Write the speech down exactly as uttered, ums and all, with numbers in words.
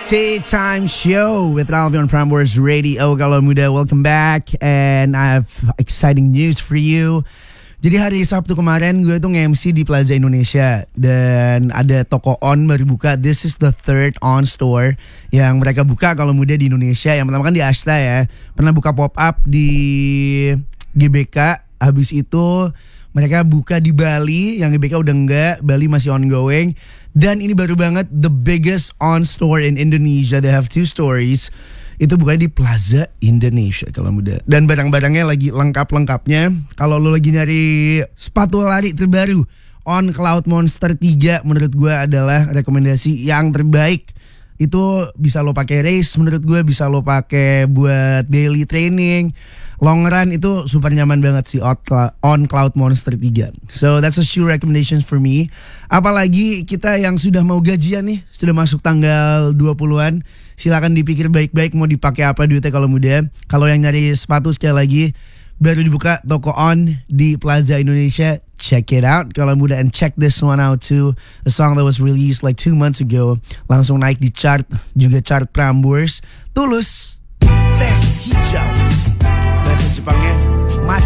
Tea Time Show with Alvin on Prambors Radio. Kalau muda, welcome back. And I have exciting news for you. Jadi hari Sabtu kemarin gue tuh nge-M C di Plaza Indonesia. Dan ada toko On baru buka. This is the third On store yang mereka buka kalau muda di Indonesia. Yang pertama kan di Ashta ya. Pernah buka pop-up di G B K. Habis itu mereka buka di Bali. Yang G B K udah enggak, Bali masih ongoing. Dan ini baru banget, the biggest On store in Indonesia. They have two stories. Itu bukannya di Plaza Indonesia kalau muda. Dan barang-barangnya lagi lengkap-lengkapnya. Kalau lo lagi nyari sepatu lari terbaru, On Cloud Monster tiga menurut gue adalah rekomendasi yang terbaik. Itu bisa lo pakai race, menurut gue bisa lo pakai buat daily training. Long run itu super nyaman banget sih On Cloud Monster tiga. So that's a shoe recommendations for me. Apalagi kita yang sudah mau gajian nih, sudah masuk tanggal dua puluhan. Silakan dipikir baik-baik mau dipakai apa duitnya kalau muda. Kalau yang nyari sepatu sekali lagi, baru dibuka toko On di Plaza Indonesia. Check it out kalau muda, and check this one out too. A song that was released like two months ago, langsung naik di chart, juga chart Prambors. Tulus, Teh Hijau. Bahasa Jepangnya